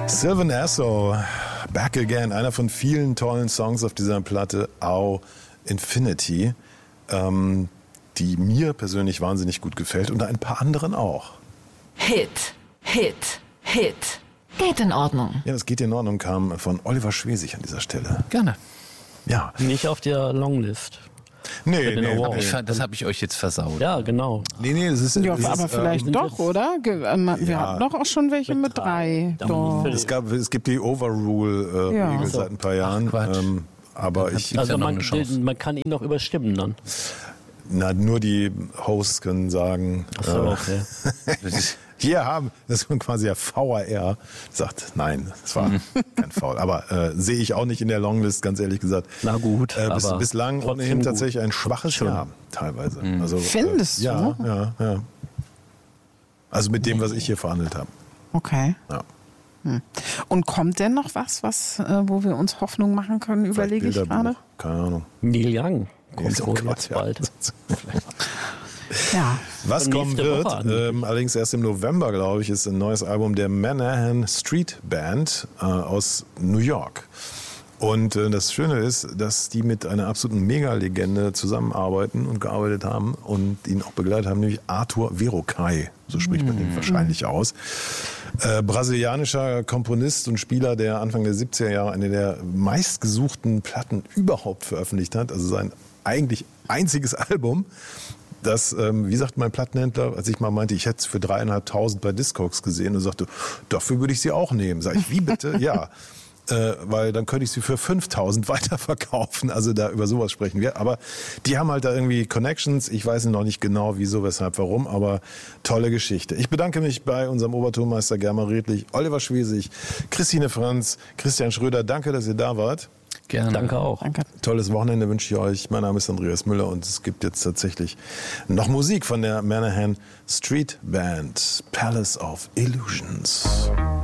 Sylvan Esso, Back Again, einer von vielen tollen Songs auf dieser Platte, Au Infinity, die mir persönlich wahnsinnig gut gefällt und ein paar anderen auch. Hit. Geht in Ordnung. Ja, das geht in Ordnung, kam von Oliver Schwesig an dieser Stelle. Gerne. Ja. Nicht auf der Longlist. Nee, Das habe ich euch jetzt versaut. Ja, genau. Nee, das ist... Ja, das aber ist, vielleicht doch, oder? Wir hatten doch auch schon welche mit 3. Doch. Es gibt die Overrule-Regel seit ein paar Jahren. Aber also man kann ihn noch überstimmen dann. Na, nur die Hosts können sagen... Achso, okay. Das ist quasi der VAR, sagt, nein, das war kein Foul. Aber sehe ich auch nicht in der Longlist, ganz ehrlich gesagt. Na gut, aber bislang ohnehin tatsächlich ein schwaches Jahr, teilweise. Also, findest du? Ja. Also mit dem, was ich hier verhandelt habe. Okay. Ja. Und kommt denn noch was, wo wir uns Hoffnung machen können, überlege ich gerade? Keine Ahnung. Neil Young kommt wohl jetzt bald. Ja. Was kommen wird, allerdings erst im November, glaube ich, ist ein neues Album der Manahan Street Band aus New York. Und das Schöne ist, dass die mit einer absoluten Mega-Legende zusammenarbeiten und gearbeitet haben und ihn auch begleitet haben, nämlich Arthur Verocai, so spricht man ihn wahrscheinlich aus. Brasilianischer Komponist und Spieler, der Anfang der 70er Jahre eine der meistgesuchten Platten überhaupt veröffentlicht hat, also sein eigentlich einziges Album. Das, wie sagt mein Plattenhändler, als ich mal meinte, ich hätte es für 3.500 bei Discogs gesehen und sagte, dafür würde ich sie auch nehmen. Sag ich, wie bitte? Ja, weil dann könnte ich sie für 5.000 weiterverkaufen. Also da über sowas sprechen wir. Aber die haben halt da irgendwie Connections. Ich weiß noch nicht genau, wieso, weshalb, warum, aber tolle Geschichte. Ich bedanke mich bei unserem Obertonmeister Germar Redlich, Oliver Schwesig, Christine Franz, Christian Schröder. Danke, dass ihr da wart. Gerne. Danke auch. Danke. Tolles Wochenende wünsche ich euch. Mein Name ist Andreas Müller und es gibt jetzt tatsächlich noch Musik von der Manahan Street Band, Palace of Illusions.